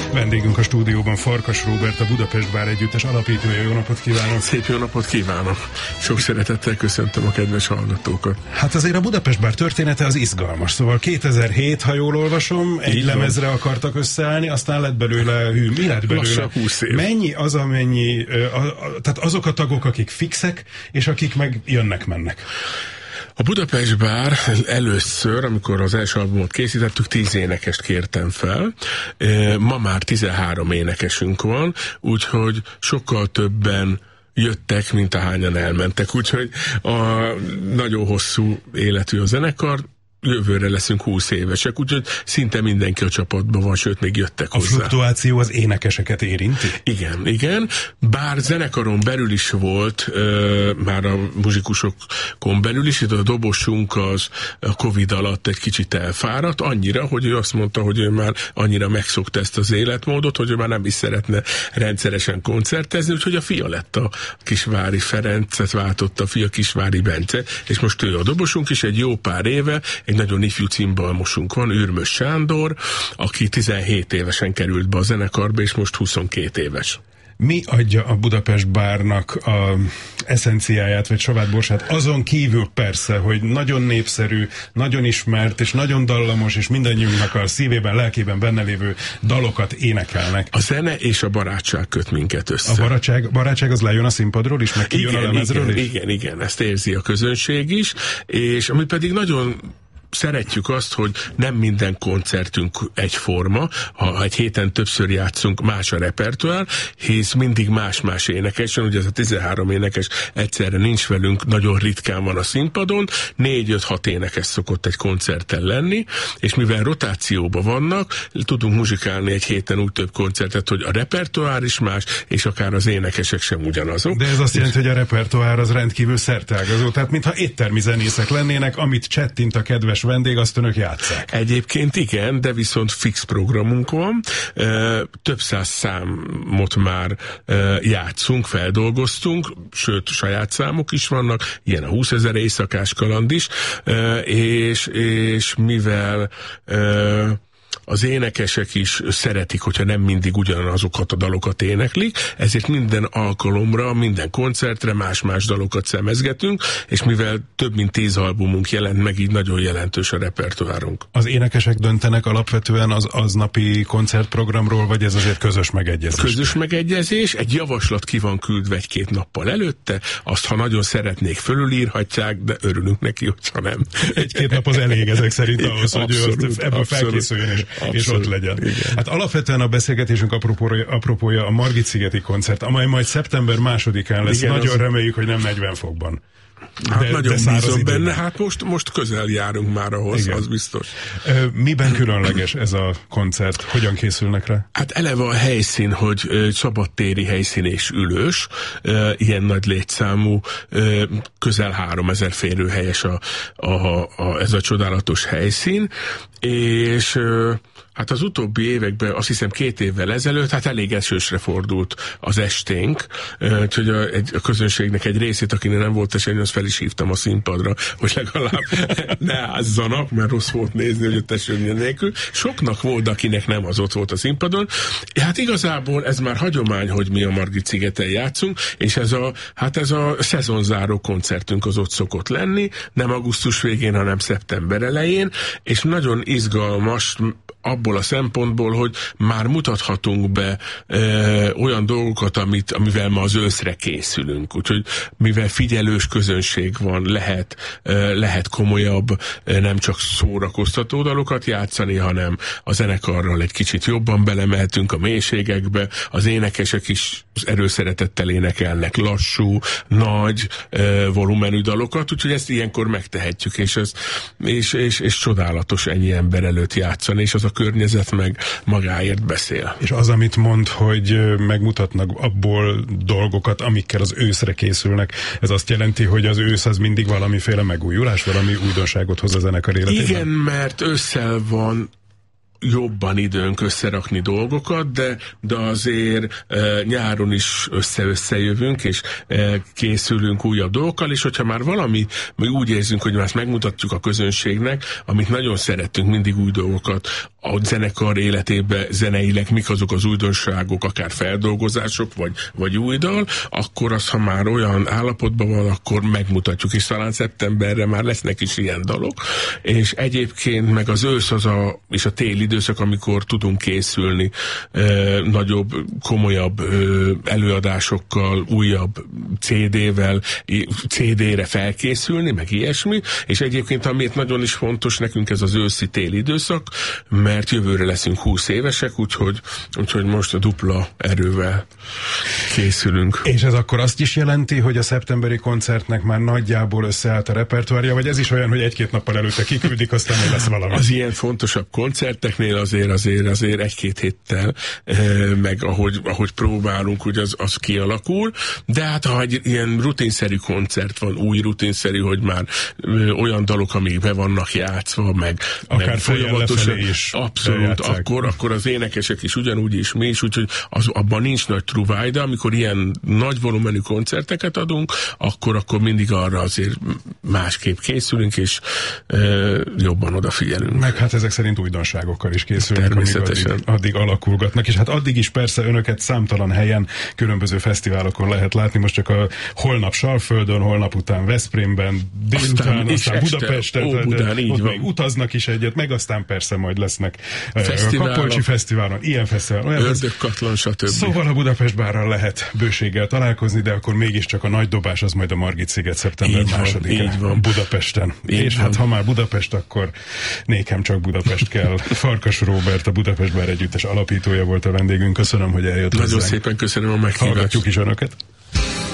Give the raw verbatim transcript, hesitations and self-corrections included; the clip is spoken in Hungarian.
Vendégünk a stúdióban Farkas Róbert, a Budapest Bár Együttes alapítója. Jó napot kívánok! Szép jó napot kívánok! Sok szeretettel köszöntöm a kedves hallgatókat. Hát azért a Budapest Bár története az izgalmas. Szóval kétezer-hét, ha jól olvasom, egy Így lemezre van. akartak összeállni, aztán lett belőle, hű, mi lett belőle? Lassan húsz év. Mennyi az, amennyi, a, a, tehát azok a tagok, akik fixek, és akik meg jönnek-mennek? A Budapest Bár először, amikor az első albumot készítettük, tíz énekest kértem fel. Ma már tizenhárom énekesünk van, úgyhogy sokkal többen jöttek, mint ahányan elmentek. Úgyhogy a nagyon hosszú életű a zenekar, jövőre leszünk húsz évesek, úgyhogy szinte mindenki a csapatban van, sőt, még jöttek hozzá. A fluktuáció az énekeseket érinti? Igen, igen. Bár zenekaron belül is volt, uh, már a muzsikusokon belül is, itt a dobosunk az a Covid alatt egy kicsit elfáradt, annyira, hogy ő azt mondta, hogy ő már annyira megszokta ezt az életmódot, hogy ő már nem is szeretne rendszeresen koncertezni, úgyhogy a fia lett a Kisvári Ferencet, váltotta a fia Kisvári Bence, és most ő a dobosunk is egy jó pár éve. Egy nagyon ifjú cimbalmosunk van, Ürmös Sándor, aki tizenhét évesen került be a zenekarba, és most huszonkét éves. Mi adja a Budapest Bárnak a eszenciáját, vagy savátborsát? Azon kívül persze, hogy nagyon népszerű, nagyon ismert, és nagyon dallamos, és mindannyiunknak a szívében, lelkében benne lévő dalokat énekelnek. A zene és a barátság köt minket össze. A barátság, barátság az lejön a színpadról is, meg kijön a lemezről igen, is? Igen, igen, ezt érzi a közönség is, és ami pedig nagyon szeretjük azt, hogy nem minden koncertünk egyforma, ha egy héten többször játszunk, más a repertoár, hisz mindig más-más énekes, ugye ez a tizenhárom énekes egyszerre nincs velünk, nagyon ritkán van a színpadon, négy-öt-hat énekes szokott egy koncerten lenni, és mivel rotációban vannak, tudunk muzsikálni egy héten úgy több koncertet, hogy a repertoár is más, és akár az énekesek sem ugyanazok. De ez azt jelenti, hogy a repertoár az rendkívül szerteágazó, tehát mintha éttermi zenészek lennének, amit csettint a kedves vendég, azt önök játsszák. Egyébként igen, de viszont fix programunk van. Több száz számot már játszunk, feldolgoztunk, sőt, saját számok is vannak, ilyen a húszezer éjszakás kaland is, és, és mivel az énekesek is szeretik, hogyha nem mindig ugyanazokat a dalokat éneklik, ezért minden alkalomra, minden koncertre más-más dalokat szemezgetünk, és mivel több mint tíz albumunk jelent meg, így nagyon jelentős a repertoárunk. Az énekesek döntenek alapvetően az aznapi koncertprogramról, vagy ez azért közös megegyezés? Közös megegyezés, egy javaslat ki van küldve egy-két nappal előtte, azt, ha nagyon szeretnék, fölülírhatják, de örülünk neki, hogyha nem. Egy-két nap az elég ezek szerint ahhoz, hogy abszolút, ő azt ebből felkészüljön és Abszolút, és ott legyen. Igen. Hát alapvetően a beszélgetésünk apropója, apropója a Margit-szigeti koncert, amely majd szeptember másodikán lesz. Igen, nagyon az... reméljük, hogy nem negyven fokban. Hát de, nagyon de bízom benne, hát most, most közel járunk már ahhoz, igen. Az biztos. Miben különleges ez a koncert? Hogyan készülnek rá? Hát eleve a helyszín, hogy szabadtéri helyszín és ülős, ilyen nagy létszámú, közel háromezer férőhelyes a, a, a, ez a csodálatos helyszín, és hát az utóbbi években, azt hiszem két évvel ezelőtt, hát elég esősre fordult az esténk, úgyhogy a, egy, a közönségnek egy részét, akinek nem volt esély, azt fel is hívtam a színpadra, hogy legalább ne ázzanak, mert rossz volt nézni, hogy ott esőnye nélkül. Soknak volt, akinek nem, az ott volt a színpadon. Hát igazából ez már hagyomány, hogy mi a Margit-szigeten játszunk, és ez a, hát ez a szezonzáró koncertünk az ott szokott lenni, nem augusztus végén, hanem szeptember elején, és nagyon izgalmas abból a szempontból, hogy már mutathatunk be e, olyan dolgokat, amit, amivel ma az őszre készülünk. Úgyhogy mivel figyelős közönség van, lehet, e, lehet komolyabb, e, nem csak szórakoztató dalokat játszani, hanem a zenekarral egy kicsit jobban belemehetünk a mélységekbe, az énekesek is erőszeretettel énekelnek lassú, nagy, e, volumenű dalokat, úgyhogy ezt ilyenkor megtehetjük, és, ez, és, és, és csodálatos ennyi ember előtt játszani, és az a környezet meg magáért beszél. És az, amit mond, hogy megmutatnak abból dolgokat, amikkel az őszre készülnek, ez azt jelenti, hogy az ősz az mindig valamiféle megújulás, valami újdonságot hoz a zenekar életében? Igen, mert ősszel van jobban időnk összerakni dolgokat, de, de azért e, nyáron is össze-össze jövünk, és e, készülünk újabb dolgokkal, és hogyha már valami, mi úgy érzünk, hogy már megmutatjuk a közönségnek, amit nagyon szeretünk, mindig új dolgokat, a zenekar életében zeneileg mik azok az újdonságok, akár feldolgozások, vagy, vagy új dal, akkor az, ha már olyan állapotban van, akkor megmutatjuk, és talán szeptemberre már lesznek is ilyen dalok, és egyébként meg az ősz az a, és a téli időszak, amikor tudunk készülni e, nagyobb, komolyabb e, előadásokkal, újabb cé dé-vel, cé dé-re felkészülni, meg ilyesmi, és egyébként amit nagyon is fontos nekünk ez az őszi-téli időszak, mert jövőre leszünk húsz évesek, úgyhogy, úgyhogy most a dupla erővel készülünk. És ez akkor azt is jelenti, hogy a szeptemberi koncertnek már nagyjából összeállt a repertoárja, vagy ez is olyan, hogy egy-két nappal előtte kiküldik, aztán még lesz valami? Az ilyen fontosabb koncerteknél azért azért azért egy-két héttel, meg ahogy, ahogy próbálunk, hogy az, az kialakul, de hát ha egy ilyen rutinszerű koncert van, új rutinszerű, hogy már olyan dalok, amik be vannak játszva, meg, meg folyamatosan, is abszolút, akkor, akkor az énekesek is ugyanúgy is, mi is, úgyhogy az, abban nincs nagy truváj, de amikor ilyen nagy volumenű koncerteket adunk, akkor, akkor mindig arra azért másképp készülünk, és e, jobban odafigyelünk. Meg hát ezek szerint újdonságokkal is készülünk, amíg addig, addig alakulgatnak, és hát addig is persze önöket számtalan helyen, különböző fesztiválokon lehet látni, most csak a holnap Salföldön, holnap után Veszprémben, délután, aztán, aztán Budapesten, Ó, Budán, így ott van. még utaznak is egyet, meg aztán persze majd lesznek Fesztiválok, Kapolcsi Fesztiválon, ilyen fesztivál, olyan Ördögkatlon, stb. Szóval a Budapest bárral lehet bőséggel találkozni, de akkor mégiscsak a nagy dobás az majd a Margit-sziget szeptember másodikán Budapesten. Így és van. Hát ha már Budapest, akkor nékem csak Budapest kell. Farkas Róbert, a Budapest Bár Együttes alapítója volt a vendégünk. Köszönöm, hogy eljött Nagyon hozzánk. szépen köszönöm a meghívást. Hallgatjuk is önöket.